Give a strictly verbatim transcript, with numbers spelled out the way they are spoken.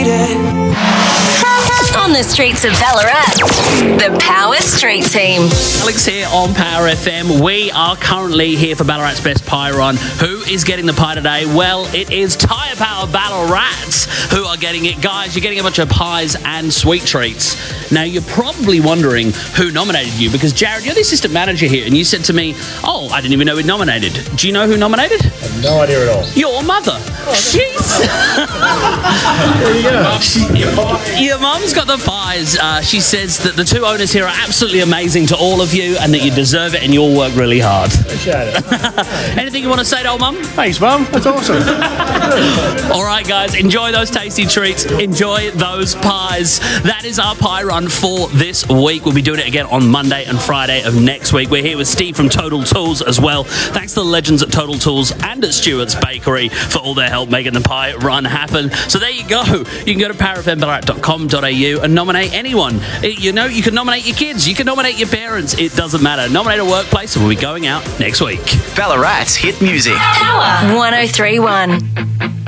On the streets of Ballarat, the Power Street Team. Alex here on Power F M. We are currently here for Ballarat's Best Pie Run. Who is getting the pie today? Well, it is Tyre Power Ballarats who are getting it. Guys, you're getting a bunch of pies and sweet treats. Now, you're probably wondering who nominated you, because, Jared, you're the assistant manager here, and you said to me, oh, I didn't even know we'd nominated. Do you know who nominated? I have no idea at all. Your mother. Oh, She's... There you go. She... Your mum's got the pies. Uh, she says that the two owners here are absolutely amazing to all of you and that you deserve it and you all work really hard. Appreciate it. Anything you want to say to old mum? Thanks, Mum. That's awesome. All right, guys, enjoy those tasty treats. Enjoy those pies. That is our pie run for this week. We'll be doing it again on Monday and Friday of next week. We're here with Steve from Total Tools as well. Thanks to the legends at Total Tools and at Stewart's Bakery for all their help making the pie run happen. So there you go. You can go to power f m ballarat dot com dot a u and nominate anyone. You know, you can nominate your kids. You can nominate your parents. It doesn't matter. Nominate a workplace and we'll be going out next week. Ballarat's hit music. Power one oh three one.